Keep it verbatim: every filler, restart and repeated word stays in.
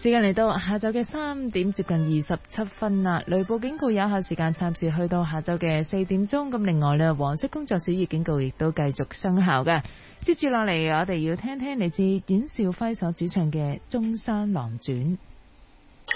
時間嚟到下晝嘅三點接近二十七分啦，雷暴警告有效時間暫時去到下晝嘅四點鐘。咁另外呢，黃色工作暑熱警告亦都繼續生效嘅。接住落嚟，我哋要聽聽嚟自阮兆輝所主唱嘅《中山狼傳》。